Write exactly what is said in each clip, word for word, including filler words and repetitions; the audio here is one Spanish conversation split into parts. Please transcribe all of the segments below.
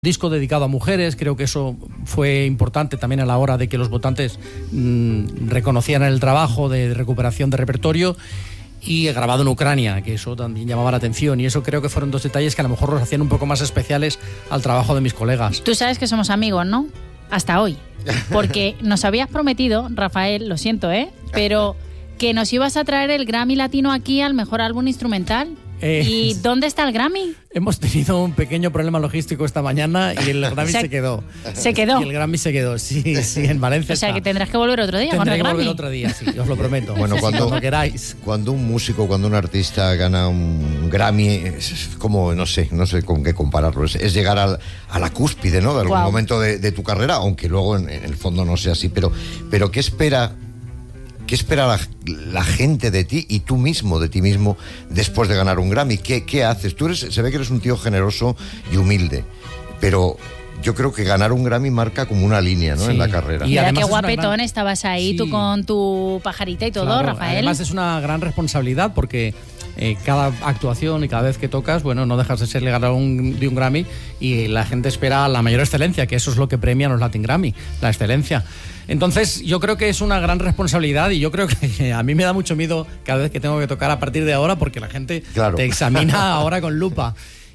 Disco dedicado a mujeres, creo que eso fue importante también a la hora de que los votantes mmm, reconocieran el trabajo de recuperación de repertorio, y grabado en Ucrania, que eso también llamaba la atención, y eso creo que fueron dos detalles que a lo mejor los hacían un poco más especiales al trabajo de mis colegas. Tú sabes que somos amigos, ¿no? Hasta hoy, porque nos habías prometido, Rafael, lo siento, ¿eh? Pero que nos ibas a traer el Grammy Latino aquí al mejor álbum instrumental. Eh, ¿Y dónde está el Grammy? Hemos tenido un pequeño problema logístico esta mañana y el Grammy se, se quedó. ¿Se quedó? Y el Grammy se quedó, sí, sí, en Valencia. O sea, está. que tendrás que volver otro día con el Grammy. Tendré que volver otro día, sí, os lo prometo. Bueno, cuando, cuando queráis. Cuando un músico, cuando un artista gana un Grammy, es como, no sé, no sé con qué compararlo. Es, es llegar al, a la cúspide, ¿no? De algún wow. momento de, de tu carrera, aunque luego en, en el fondo no sea así. Pero, pero ¿qué espera... ¿Qué espera la, la gente de ti y tú mismo, de ti mismo, después de ganar un Grammy? ¿Qué, qué haces? Tú eres, se ve que eres un tío generoso y humilde, pero yo creo que ganar un Grammy marca como una línea, ¿no? Sí. En la carrera. Y mira qué guapetón gran... estabas ahí, sí. Tú con tu pajarita y todo, claro, Rafael. Además es una gran responsabilidad porque... Eh, cada actuación y cada vez que tocas, bueno, no dejas de ser ganador un, de un Grammy, y la gente espera la mayor excelencia, que eso es lo que premian los Latin Grammy, la excelencia. Entonces yo creo que es una gran responsabilidad, y yo creo que a mí me da mucho miedo cada vez que tengo que tocar a partir de ahora, porque la gente claro. te examina ahora con lupa.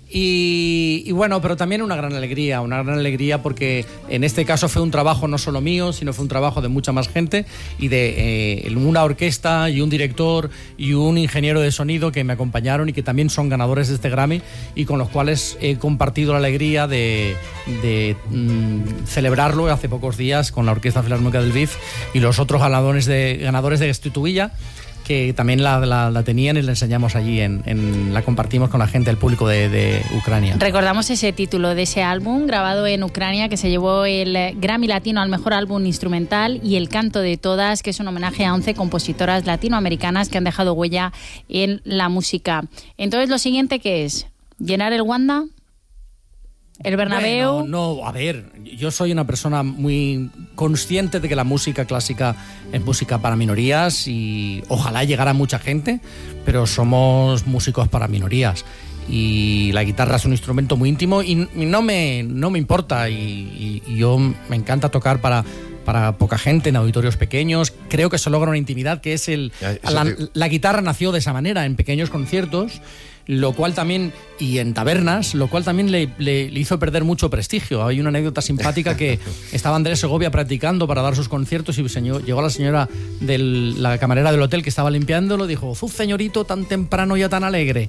Y, y bueno, pero también una gran alegría, una gran alegría porque en este caso fue un trabajo no solo mío, sino fue un trabajo de mucha más gente y de eh, una orquesta y un director y un ingeniero de sonido que me acompañaron y que también son ganadores de este Grammy y con los cuales he compartido la alegría de, de mm, celebrarlo hace pocos días con la Orquesta Filarmónica del V I F y los otros ganadores de, ganadores de Gestituilla, que también la, la, la tenían y la enseñamos allí, en, en, la compartimos con la gente, el público de, de Ucrania. Recordamos ese título de ese álbum grabado en Ucrania, que se llevó el Grammy Latino al mejor álbum instrumental, y El canto de todas, que es un homenaje a once compositoras latinoamericanas que han dejado huella en la música. Entonces, lo siguiente, ¿qué es? ¿Llenar el Wanda? ¿El Bernabéu? Bueno, no, a ver, yo soy una persona muy consciente de que la música clásica es música para minorías y ojalá llegara a mucha gente, pero somos músicos para minorías y la guitarra es un instrumento muy íntimo y, y no, me, no me importa y, y, y yo me encanta tocar para... para poca gente, en auditorios pequeños. Creo que se logra una intimidad que es el... La, la guitarra nació de esa manera, en pequeños conciertos, lo cual también, y en tabernas, lo cual también le, le, le hizo perder mucho prestigio. Hay una anécdota simpática que estaba Andrés Segovia practicando para dar sus conciertos y señor, llegó la señora de la camarera del hotel que estaba limpiándolo, dijo, ¡uf, señorito, tan temprano y tan alegre!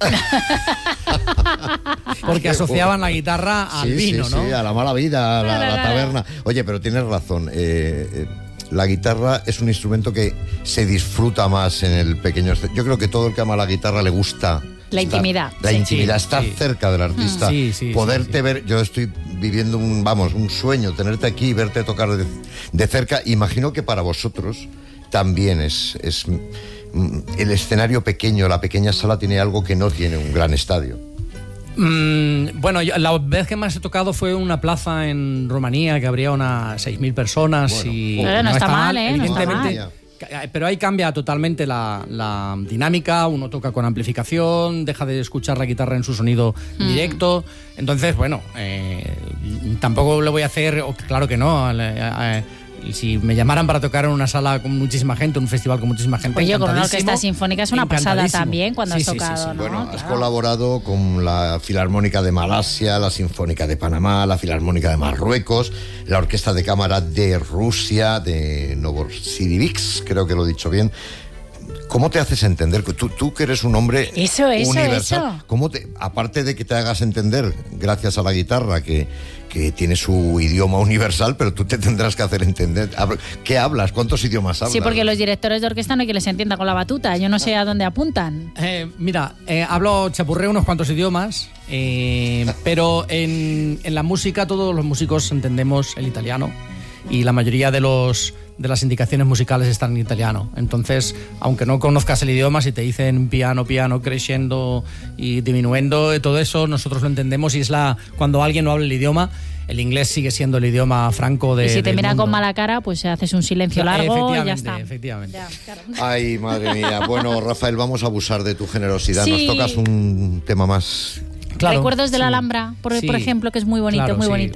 Porque asociaban la guitarra al sí, vino, sí, ¿no? Sí, a la mala vida, a la, la taberna. Oye, pero tienes razón, eh, eh, la guitarra es un instrumento que se disfruta más en el pequeño... Yo creo que todo el que ama la guitarra le gusta... La estar, intimidad. La sí, intimidad, sí, estar sí. cerca del artista, sí, sí, poderte sí, sí. ver. Yo estoy viviendo un, vamos, un sueño, tenerte aquí y verte tocar de, de cerca. Imagino que para vosotros también es, es el escenario pequeño, la pequeña sala tiene algo que no tiene un gran estadio. Mm, bueno, yo, la vez que más he tocado fue una plaza en Rumanía que habría unas seis mil personas. Bueno, y no, no, no está mal, ¿eh? evidentemente. No está mal. Pero ahí cambia totalmente la, la dinámica, uno toca con amplificación, deja de escuchar la guitarra en su sonido mm. directo, entonces bueno, eh, tampoco le voy a hacer, claro que no, eh, eh, si me llamaran para tocar en una sala con muchísima gente, un festival con muchísima gente, pues yo con una orquesta sinfónica es una pasada también cuando sí, has tocado, sí, sí, sí. ¿no? Bueno, claro. Has colaborado con la Filarmónica de Malasia, la Sinfónica de Panamá, la Filarmónica de Marruecos, la Orquesta de Cámara de Rusia, de Novosibirsk, creo que lo he dicho bien. ¿Cómo te haces entender? Tú, tú que eres un hombre eso, eso, universal, eso. ¿cómo te, aparte de que te hagas entender gracias a la guitarra, que, que tiene su idioma universal, pero tú te tendrás que hacer entender? ¿Qué hablas? ¿Cuántos idiomas hablas? Sí, porque los directores de orquesta no hay que les entienda con la batuta. Yo no sé a dónde apuntan. Eh, mira, eh, hablo, chapurreo unos cuantos idiomas, eh, pero en, en la música todos los músicos entendemos el italiano y la mayoría de los... de las indicaciones musicales están en italiano. Entonces, aunque no conozcas el idioma, si te dicen piano, piano, crescendo y diminuendo, todo eso nosotros lo entendemos y es la cuando alguien no habla el idioma, el inglés sigue siendo el idioma franco de. Y si te miran mundo. con mala cara, pues haces un silencio largo y ya está. Efectivamente. Ya, claro. Ay, madre mía. Bueno, Rafael, vamos a abusar de tu generosidad. Sí. Nos tocas un tema más Claro, Recuerdos de sí. la Alhambra, por, sí. por ejemplo, que es muy bonito, claro, muy sí. bonito.